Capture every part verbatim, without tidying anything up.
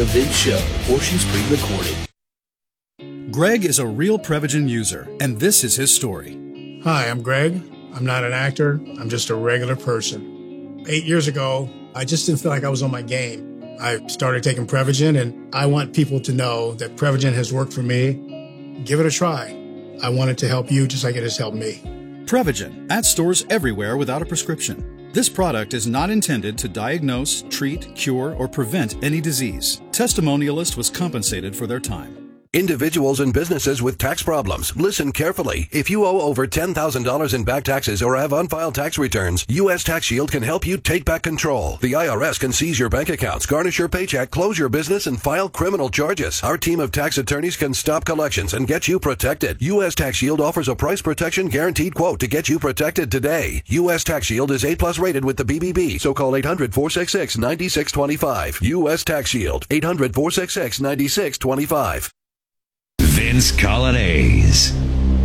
The Vince Show, portions pre-recorded. Greg is a real Prevagen user, and this is his story. Hi, I'm Greg. I'm not an actor. I'm just a regular person. Eight years ago, I just didn't feel like I was on my game. I started taking Prevagen, and I want people to know that Prevagen has worked for me. Give it a try. I want it to help you just like it has helped me. Prevagen, at stores everywhere without a prescription. This product is not intended to diagnose, treat, cure, or prevent any disease. Testimonialist was compensated for their time. Individuals and businesses with tax problems, listen carefully. If you owe over ten thousand dollars in back taxes or have unfiled tax returns, U S Tax Shield can help you take back control. The I R S can seize your bank accounts, garnish your paycheck, close your business, and file criminal charges. Our team of tax attorneys can stop collections and get you protected. U S Tax Shield offers a price protection guaranteed quote to get you protected today. U S Tax Shield is A plus rated with the B B B, so call eight hundred, four six six, nine six two five. U S Tax Shield, eight hundred, four six six, nine six two five. Vince Coglianese.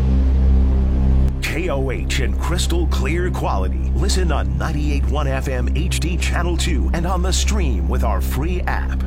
K O H and crystal clear quality. Listen on ninety-eight point one F M H D Channel two and on the stream with our free app.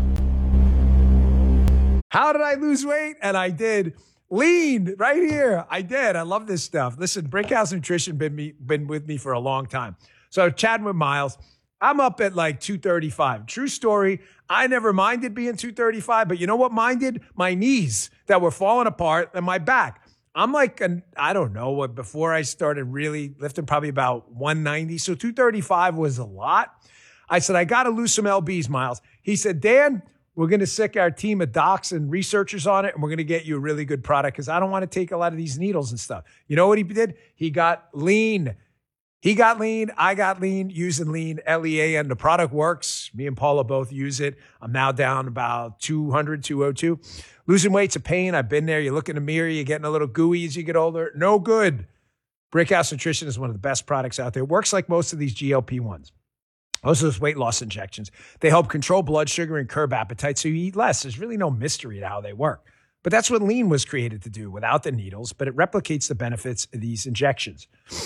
How did I lose weight? And I did. Lean right here. I did. I love this stuff. Listen, Brickhouse Nutrition been me been with me for a long time. So chatting with Miles, I'm up at like two thirty-five. True story. I never minded being two thirty-five, but you know what minded? My knees that were falling apart and my back. I'm like, an, I don't know, what before I started really lifting, probably about one ninety. So two thirty-five was a lot. I said, I got to lose some L Bs, Miles. He said, Dan, we're going to sick our team of docs and researchers on it, and we're going to get you a really good product because I don't want to take a lot of these needles and stuff. You know what he did? He got lean. He got lean. I got lean using lean, L E A N. The product works. Me and Paula both use it. I'm now down about two hundred, two oh two. Losing weight's a pain. I've been there. You look in the mirror, you're getting a little gooey as you get older. No good. Brickhouse Nutrition is one of the best products out there. It works like most of these G L P ones. Most of those weight loss injections. They help control blood sugar and curb appetite so you eat less. There's really no mystery to how they work. But that's what lean was created to do without the needles, but it replicates the benefits of these injections.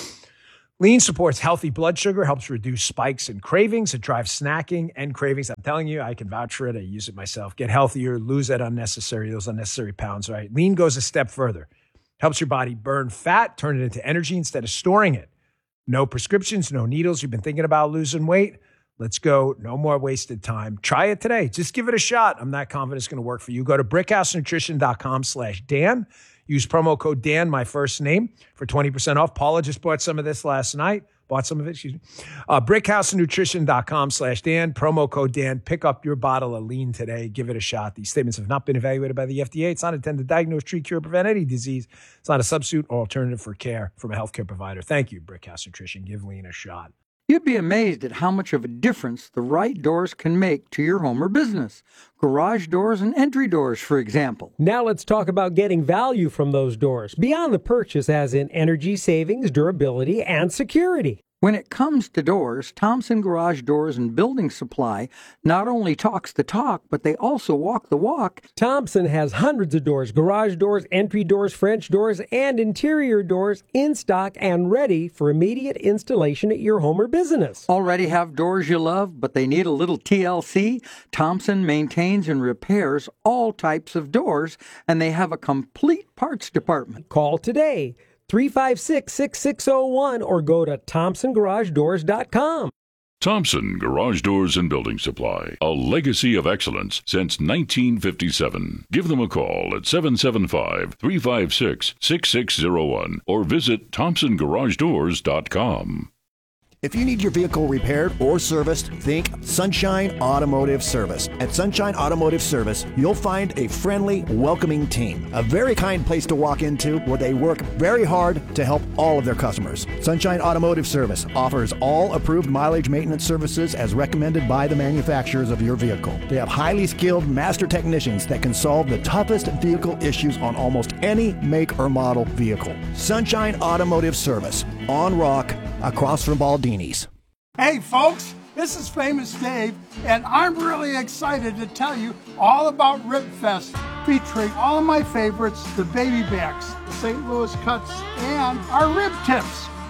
Lean supports healthy blood sugar, helps reduce spikes and cravings. It drives snacking and cravings. I'm telling you, I can vouch for it. I use it myself. Get healthier, lose that unnecessary, those unnecessary pounds, right? Lean goes a step further. Helps your body burn fat, turn it into energy instead of storing it. No prescriptions, no needles. You've been thinking about losing weight? Let's go. No more wasted time. Try it today. Just give it a shot. I'm not confident it's going to work for you. Go to brickhousenutrition.com slash Dan. Use promo code Dan, my first name, for twenty percent off. Paula just bought some of this last night. Bought some of it, excuse me. Uh, brickhousenutrition.com slash Dan. Promo code Dan. Pick up your bottle of lean today. Give it a shot. These statements have not been evaluated by the F D A. It's not intended to diagnose, treat, cure, prevent any disease. It's not a substitute or alternative for care from a healthcare provider. Thank you, Brickhouse Nutrition. Give lean a shot. You'd be amazed at how much of a difference the right doors can make to your home or business. Garage doors and entry doors, for example. Now let's talk about getting value from those doors, beyond the purchase as in energy savings, durability, and security. When it comes to doors, Thompson Garage Doors and Building Supply not only talks the talk, but they also walk the walk. Thompson has hundreds of doors, garage doors, entry doors, French doors, and interior doors in stock and ready for immediate installation at your home or business. Already have doors you love, but they need a little T L C? Thompson maintains and repairs all types of doors, and they have a complete parts department. Call today. three five six, six six zero one or go to thompson garage doors dot com. Thompson Garage Doors and Building Supply, a legacy of excellence since nineteen fifty-seven. Give them a call at seven seven five, three five six, six six zero one or visit thompson garage doors dot com. If you need your vehicle repaired or serviced, think Sunshine Automotive Service. At Sunshine Automotive Service, you'll find a friendly, welcoming team. A very kind place to walk into where they work very hard to help all of their customers. Sunshine Automotive Service offers all approved mileage maintenance services as recommended by the manufacturers of your vehicle. They have highly skilled master technicians that can solve the toughest vehicle issues on almost any make or model vehicle. Sunshine Automotive Service, on Rock, across from Baldini's. Hey folks, this is Famous Dave, and I'm really excited to tell you all about Rib Fest, featuring all of my favorites, the baby backs, the Saint Louis cuts, and our rib tips.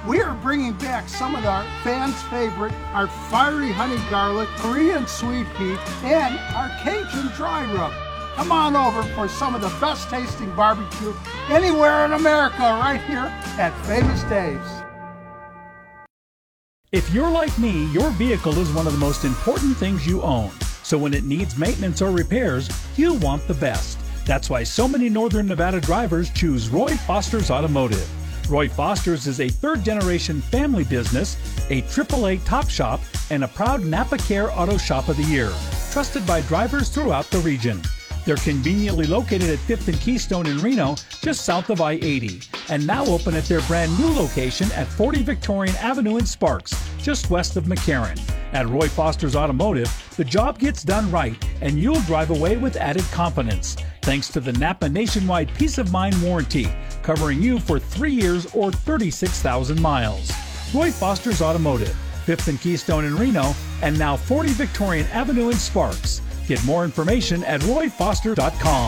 we are bringing back some of our fans' favorite, our fiery honey garlic, Korean sweet pea, and our Cajun dry rub. Come on over for some of the best tasting barbecue anywhere in America right here at Famous Dave's. If you're like me, your vehicle is one of the most important things you own. So when it needs maintenance or repairs, you want the best. That's why so many Northern Nevada drivers choose Roy Foster's Automotive. Roy Foster's is a third-generation family business, a triple A top shop, and a proud Napa Care Auto Shop of the Year, trusted by drivers throughout the region. They're conveniently located at fifth and Keystone in Reno, just south of I eighty, and now open at their brand new location at forty Victorian Avenue in Sparks, just west of McCarran. At Roy Foster's Automotive, the job gets done right, and you'll drive away with added confidence, thanks to the Napa Nationwide Peace of Mind Warranty, covering you for three years or thirty-six thousand miles. Roy Foster's Automotive, fifth and Keystone in Reno, and now forty Victorian Avenue in Sparks. Get more information at roy foster dot com.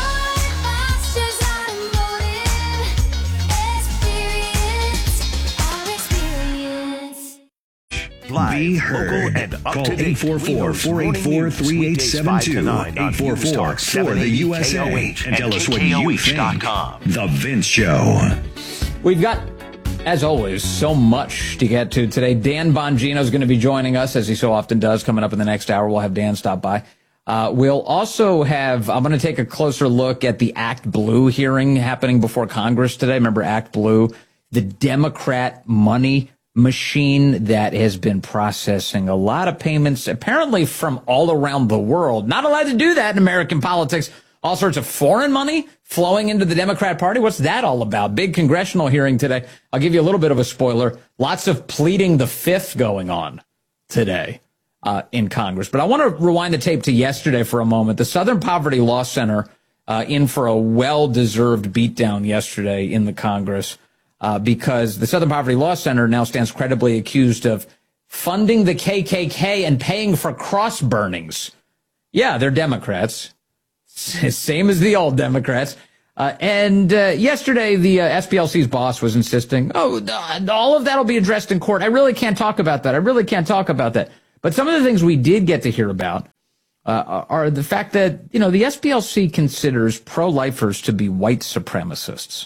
Live, Be heard. Local, and up Call eight four four, four eight four, three eight seven two, eight four four, for the U S A, and tell us what you think. The Vince Show. We've got, as always, so much to get to today. Dan Bongino is going to be joining us, as he so often does, coming up in the next hour. We'll have Dan stop by. Uh, we'll also have, I'm going to take a closer look at the Act Blue hearing happening before Congress today. Remember Act Blue, the Democrat money machine that has been processing a lot of payments, apparently from all around the world. Not allowed to do that in American politics. All sorts of foreign money flowing into the Democrat Party. What's that all about? Big congressional hearing today. I'll give you a little bit of a spoiler. Lots of pleading the fifth going on today. Uh, in Congress. But I want to rewind the tape to yesterday for a moment. The Southern Poverty Law Center uh, in for a well-deserved beatdown yesterday in the Congress uh, because the Southern Poverty Law Center now stands credibly accused of funding the K K K and paying for cross burnings. Yeah, they're Democrats. Same as the old Democrats. Uh, and uh, yesterday, the uh, S P L C's boss was insisting, oh, all of that will be addressed in court. I really can't talk about that. I really can't talk about that. But some of the things we did get to hear about uh, are the fact that, you know, the S P L C considers pro-lifers to be white supremacists.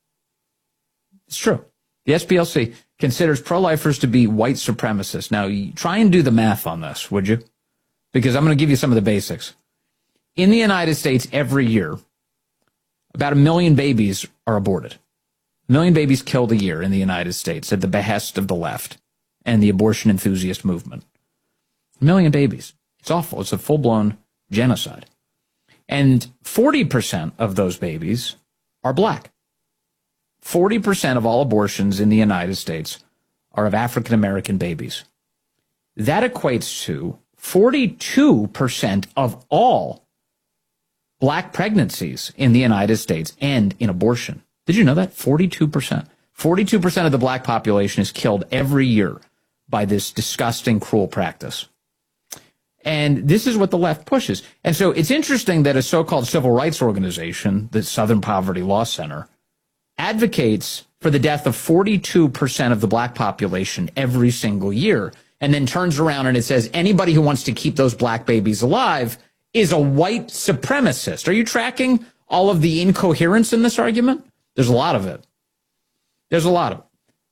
It's true. The S P L C considers pro-lifers to be white supremacists. Now, you try and do the math on this, would you? Because I'm going to give you some of the basics. In the United States, every year, about a million babies are aborted. A million babies killed a year in the United States at the behest of the left and the abortion enthusiast movement. A million babies. It's awful. It's a full-blown genocide. And forty percent of those babies are black. forty percent of all abortions in the United States are of African-American babies. That equates to forty-two percent of all black pregnancies in the United States end in abortion. Did you know that? forty-two percent. forty-two percent of the black population is killed every year by this disgusting, cruel practice. And this is what the left pushes. And so it's interesting that a so-called civil rights organization, the Southern Poverty Law Center, advocates for the death of forty-two percent of the black population every single year, and then turns around and it says anybody who wants to keep those black babies alive is a white supremacist. Are you tracking all of the incoherence in this argument? There's a lot of it. There's a lot of it.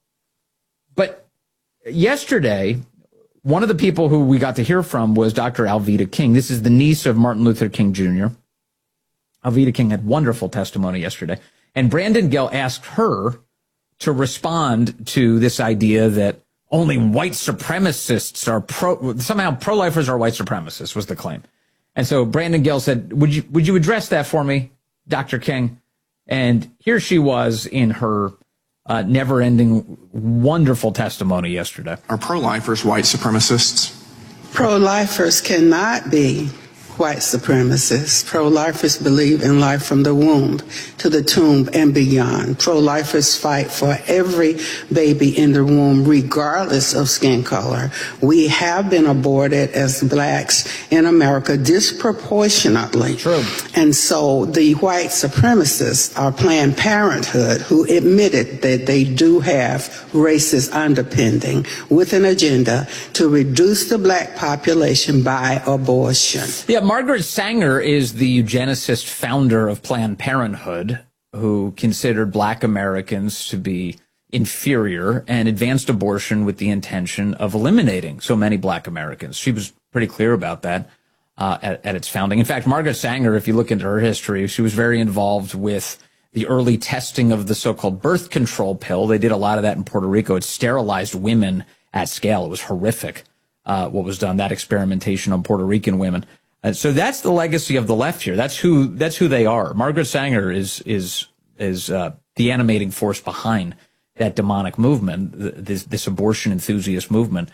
But yesterday, one of the people who we got to hear from was Doctor Alveda King. This is the niece of Martin Luther King Junior Alveda King had wonderful testimony yesterday. And Brandon Gill asked her to respond to this idea that only white supremacists are pro, somehow pro-lifers are white supremacists was the claim. And so Brandon Gill said, would you, would you address that for me, Doctor King? And here she was in her Uh, never-ending, wonderful testimony yesterday. Are pro-lifers white supremacists? Pro-lifers cannot be white supremacists. Pro-lifers believe in life from the womb to the tomb and beyond. Pro-lifers fight for every baby in the womb, regardless of skin color. We have been aborted as blacks in America disproportionately. True. And so the white supremacists are Planned Parenthood, who admitted that they do have racist underpinning with an agenda to reduce the black population by abortion. Yeah, Margaret Sanger is the eugenicist founder of Planned Parenthood, who considered black Americans to be inferior and advanced abortion with the intention of eliminating so many black Americans. She was pretty clear about that uh, at, at its founding. In fact, Margaret Sanger, if you look into her history, she was very involved with the early testing of the so-called birth control pill. They did a lot of that in Puerto Rico. It sterilized women at scale. It was horrific, uh, what was done, that experimentation on Puerto Rican women. Uh, so that's the legacy of the left here. That's who, that's who they are. Margaret Sanger is, is, is, uh, the animating force behind that demonic movement, this, this abortion enthusiast movement.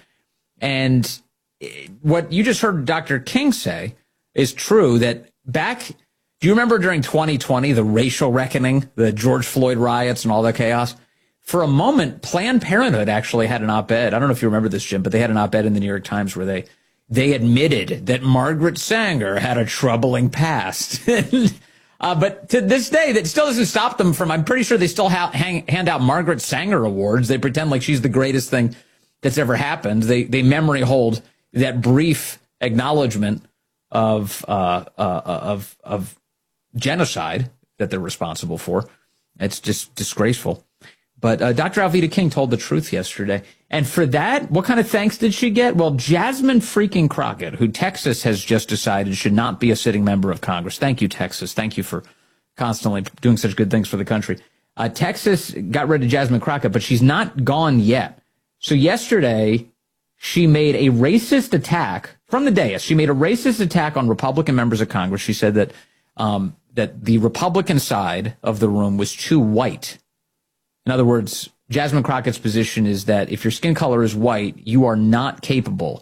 And what you just heard Doctor King say is true, that back, do you remember during twenty twenty, the racial reckoning, the George Floyd riots and all that chaos? For a moment, Planned Parenthood actually had an op-ed. I don't know if you remember this, Jim, but they had an op-ed in the New York Times where they, they admitted that Margaret Sanger had a troubling past. uh, but to this day, that still doesn't stop them from, I'm pretty sure they still ha- hang, hand out Margaret Sanger awards. They pretend like she's the greatest thing that's ever happened. They, they memory hold that brief acknowledgement of, uh, uh, of, of, genocide that they're responsible for. It's just disgraceful. But uh, Doctor Alveda King told the truth yesterday. And for that, what kind of thanks did she get? Well, Jasmine freaking Crockett, who Texas has just decided should not be a sitting member of Congress. Thank you, Texas. Thank you for constantly doing such good things for the country. Uh, Texas got rid of Jasmine Crockett, but she's not gone yet. So yesterday, she made a racist attack from the dais. She made a racist attack on Republican members of Congress. She said that um, that the Republican side of the room was too white. In other words, Jasmine Crockett's position is that if your skin color is white, you are not capable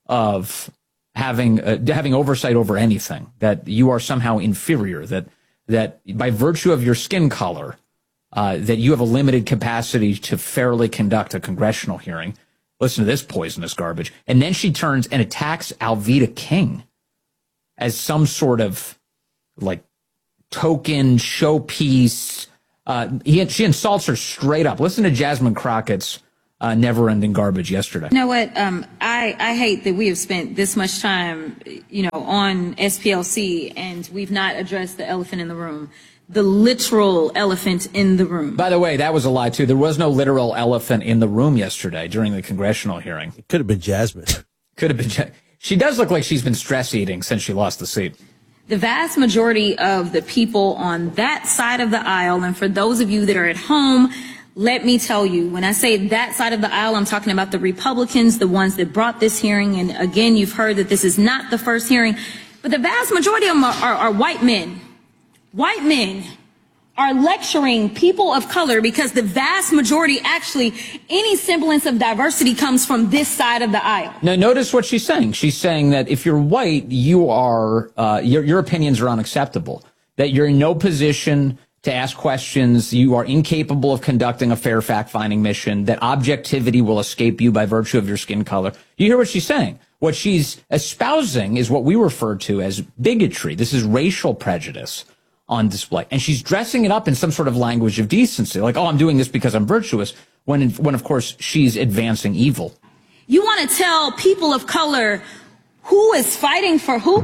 of having uh, having oversight over anything, that you are somehow inferior, that that by virtue of your skin color, uh, that you have a limited capacity to fairly conduct a congressional hearing. Listen to this poisonous garbage. And then she turns and attacks Alveda King as some sort of like token showpiece. Uh, he, she insults her straight up. Listen to Jasmine Crockett's uh, never-ending garbage yesterday. You know what? Um, I, I hate that we have spent this much time, you know, on S P L C and we've not addressed the elephant in the room. The literal elephant in the room. By the way, that was a lie, too. There was no literal elephant in the room yesterday during the congressional hearing. It could have been Jasmine. Could have been. Ja- she does look like she's been stress eating since she lost the seat. The vast majority of the people on that side of the aisle, and for those of you that are at home, let me tell you, when I say that side of the aisle, I'm talking about the Republicans, the ones that brought this hearing. And again, you've heard that this is not the first hearing, but the vast majority of them are, are, are white men. White men are lecturing people of color because the vast majority, actually, any semblance of diversity comes from this side of the aisle. Now, notice what she's saying. She's saying that if you're white, you are, uh, your, your opinions are unacceptable, that you're in no position to ask questions, you are incapable of conducting a fair fact-finding mission, that objectivity will escape you by virtue of your skin color. You hear what she's saying? What she's espousing is what we refer to as bigotry. This is racial prejudice on display. And she's dressing it up in some sort of language of decency, like, oh, I'm doing this because I'm virtuous, when, when of course, she's advancing evil. You want to tell people of color who is fighting for who?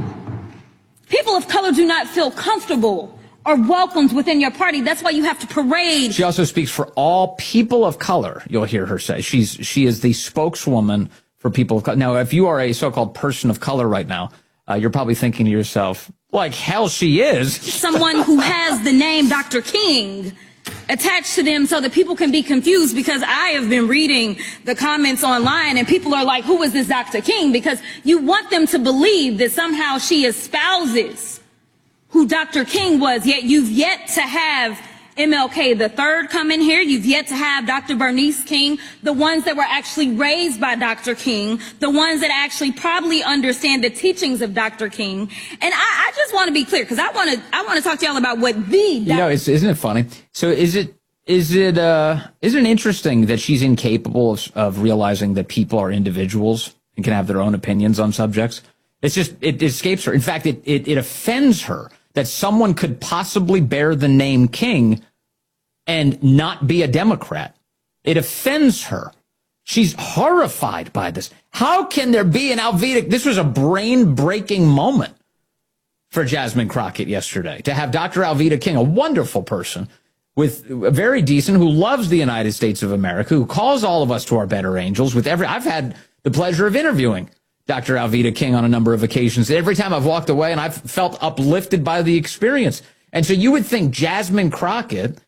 People of color do not feel comfortable or welcomed within your party. That's why you have to parade. She also speaks for all people of color, you'll hear her say. She's She is the spokeswoman for people of color. Now, if you are a so-called person of color right now, uh, you're probably thinking to yourself, like hell she is. Someone who has the name Doctor King attached to them so that people can be confused, because I have been reading the comments online and people are like, who is this Doctor King? Because you want them to believe that somehow she espouses who Doctor King was, yet you've yet to have M L K the third come in here. You've yet to have Doctor Bernice King, the ones that were actually raised by Doctor King, the ones that actually probably understand the teachings of Doctor King. And I, I just want to be clear, because I want to I want to talk to y'all about what the You know, it's, isn't it funny? So is it is it uh isn't it interesting that she's incapable of, of realizing that people are individuals and can have their own opinions on subjects? It's just it escapes her. In fact, it it, it offends her that someone could possibly bear the name King and not be a Democrat. It offends her. She's horrified by this. How can there be an Alveda? This was a brain-breaking moment for Jasmine Crockett yesterday, to have Doctor Alveda King, a wonderful person, with very decent, who loves the United States of America, who calls all of us to our better angels. With every, I've had the pleasure of interviewing Doctor Alveda King on a number of occasions. Every time I've walked away and I've felt uplifted by the experience. And so you would think Jasmine Crockett,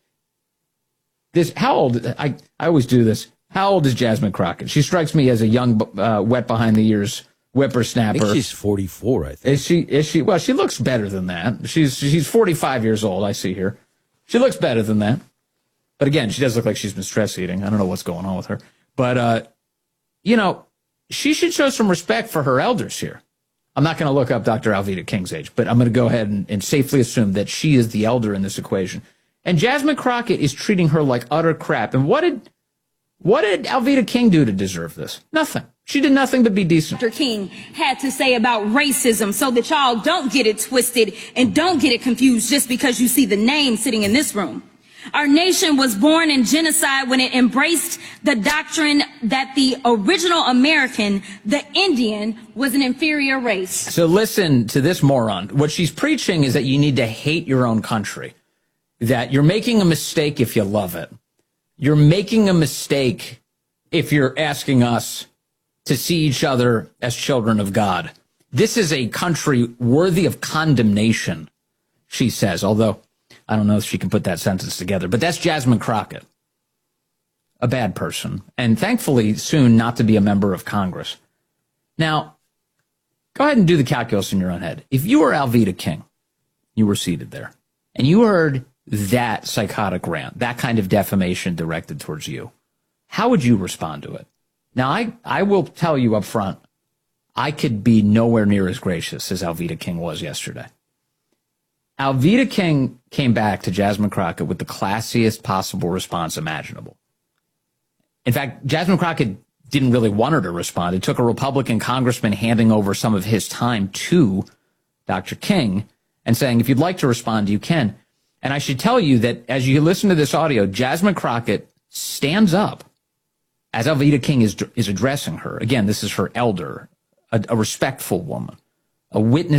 this, how old, I, I always do this. How old is Jasmine Crockett? She strikes me as a young, uh, wet behind the ears whippersnapper. I think she's forty-four, I think. Is she, is she, well, she looks better than that. She's, she's forty-five years old, I see here. She looks better than that. But again, she does look like she's been stress eating. I don't know what's going on with her. But, uh, you know, she should show some respect for her elders here. I'm not going to look up Doctor Alveda King's age, but I'm going to go ahead and, and safely assume that she is the elder in this equation. And Jasmine Crockett is treating her like utter crap. And what did, what did Alveda King do to deserve this? Nothing. She did nothing but be decent. Doctor King had to say about racism, so that y'all don't get it twisted and don't get it confused just because you see the name sitting in this room. Our nation was born in genocide when it embraced the doctrine that the original American, the Indian, was an inferior race. So listen to this moron. What she's preaching is that you need to hate your own country, that you're making a mistake if you love it. You're making a mistake if you're asking us to see each other as children of God. This is a country worthy of condemnation, she says, although I don't know if she can put that sentence together. But that's Jasmine Crockett, a bad person, and thankfully soon not to be a member of Congress. Now, go ahead and do the calculus in your own head. If you were Alveda King, you were seated there, and you heard that psychotic rant, that kind of defamation directed towards you, how would you respond to it? Now, I, I will tell you up front, I could be nowhere near as gracious as Alveda King was yesterday. Alveda King came back to Jasmine Crockett with the classiest possible response imaginable. In fact, Jasmine Crockett didn't really want her to respond. It took a Republican congressman handing over some of his time to Doctor King and saying, if you'd like to respond, you can. And I should tell you that as you listen to this audio, Jasmine Crockett stands up as Alveda King is, is addressing her. Again, this is her elder, a, a respectful woman, a witness